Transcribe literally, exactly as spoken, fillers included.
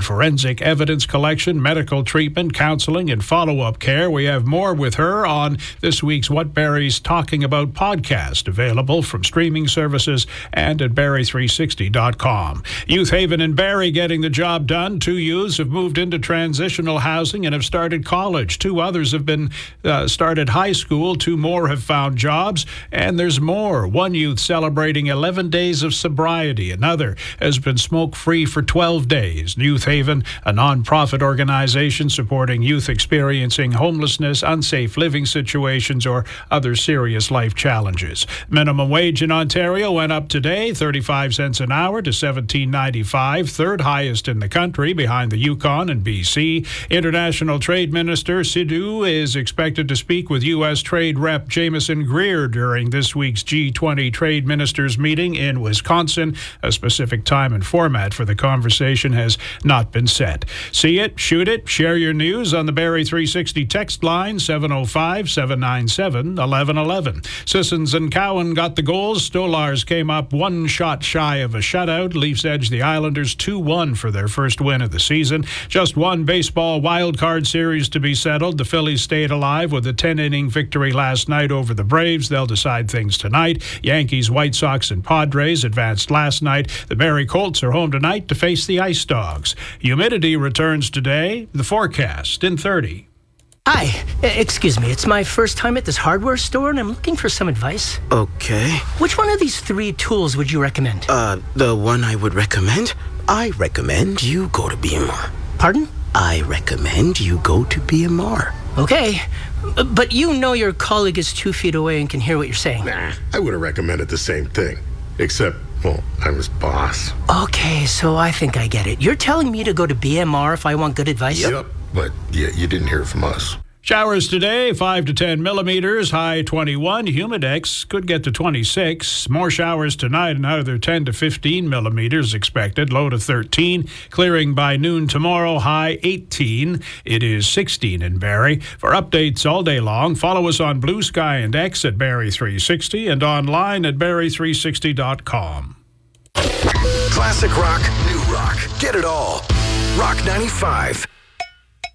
forensic evidence collection, medical treatment, counseling, and follow-up care. We have more with her on this week's What Barrie's Talking About podcast, available from streaming services and at barrie three sixty dot com. Youth Haven and Barrie getting the job done. Two youths have moved into transitional housing and have started college. Two others have been uh, started high school. Two more have found jobs, and there's more. One youth celebrating eleven days of sobriety. Another has been smoke-free for twelve days. Youth Haven, a non-profit organization supporting youth experiencing homelessness, unsafe living situations, or other serious life challenges. Minimum wage in Ontario went up today, thirty-five cents an hour to seventeen ninety-five, third highest in the country behind the Yukon and B C. International Trade Minister Sidhu is expected to speak with U S Trade Rep Jameson Greer during this week's G twenty Trade Ministers meeting in Wisconsin. A specific time and format for the conversation has not been set. See it, shoot it, share your news on the Barrie three sixty text line, seven oh five, seven nine seven, one one one one. Sissons and Cowan got the goals. Stolars came up one shot shy of a shutout. Leafs edged the Islanders two one for their first win of the season. Just one baseball wildcard series to be settled. The Phillies stayed alive with a ten-inning victory last night over the Braves. They'll decide things tonight. Yankees, White Sox, and Padres advanced last night. The Barrie Colts are home tonight to face the Ice Dogs. Humidity returns today. The forecast in thirty. Hi, excuse me, it's my first time at this hardware store and I'm looking for some advice. Okay. Which one of these three tools would you recommend? Uh, the one I would recommend? I recommend you go to B M R. Pardon? I recommend you go to B M R. Okay, but you know your colleague is two feet away and can hear what you're saying. Nah, I would have recommended the same thing. Except, well, I'm his boss. Okay, so I think I get it. You're telling me to go to B M R if I want good advice? Yep, but yeah, you didn't hear it from us. Showers today, five to ten millimeters, high twenty-one. Humidex could get to twenty-six. More showers tonight, another ten to fifteen millimeters expected, low to thirteen. Clearing by noon tomorrow, high eighteen. It is sixteen in Barrie. For updates all day long, follow us on Blue Sky and X at Barrie three sixty and online at barrie three sixty dot com. Classic rock, new rock. Get it all. Rock ninety-five.